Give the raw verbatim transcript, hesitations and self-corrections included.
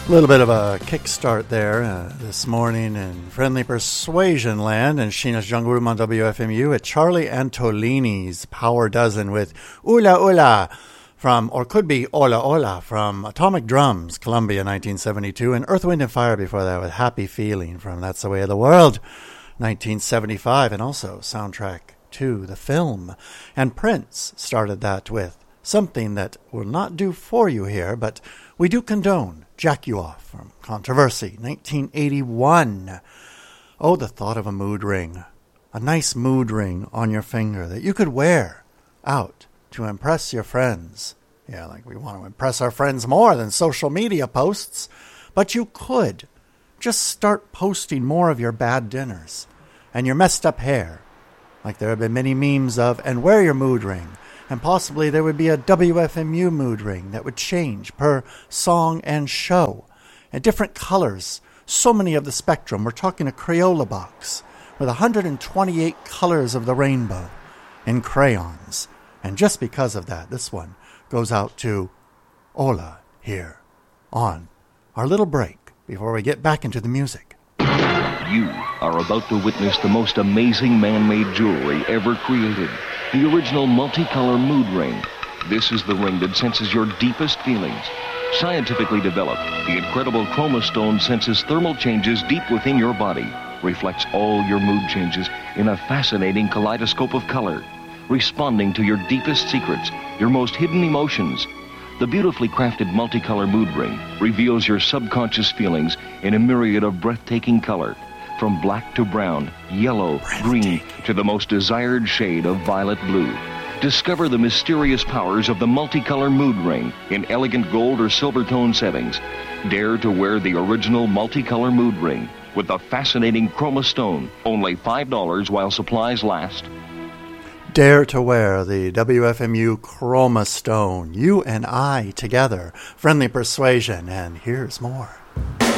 A little bit of a kickstart there uh, this morning in Friendly Persuasion Land and Sheena's Jungle Room on W F M U at Charlie Antolini's Power Dozen with Ula Ula from, or could be Ola Ola from Atomic Drums, Columbia nineteen seventy-two, and Earth, Wind and Fire before that with Happy Feeling from That's the Way of the World, nineteen seventy-five, and also soundtrack to the film. And Prince started that with something that will not do for you here, but we do condone. Jack You Off from Controversy, nineteen eighty-one. Oh, the thought of a mood ring. A nice mood ring on your finger that you could wear out to impress your friends. Yeah, like we want to impress our friends more than social media posts. But you could just start posting more of your bad dinners and your messed up hair, like there have been many memes of, and wear your mood ring. And possibly there would be a W F M U mood ring that would change per song and show. And different colors, so many of the spectrum. We're talking a Crayola box with one hundred twenty-eight colors of the rainbow in crayons. And just because of that, this one goes out to Ola here on our little break before we get back into the music. You are about to witness the most amazing man-made jewelry ever created. The original multicolor mood ring. This is the ring that senses your deepest feelings. Scientifically developed, the incredible Chroma Stone senses thermal changes deep within your body, reflects all your mood changes in a fascinating kaleidoscope of color, responding to your deepest secrets, your most hidden emotions. The beautifully crafted multicolor mood ring reveals your subconscious feelings in a myriad of breathtaking color. From black to brown, yellow, green, to the most desired shade of violet blue. Discover the mysterious powers of the multicolor mood ring in elegant gold or silver tone settings. Dare to wear the original multicolor mood ring with the fascinating Chroma Stone. Only five dollars while supplies last. Dare to wear the W F M U Chroma Stone. You and I together. Friendly Persuasion, and here's more.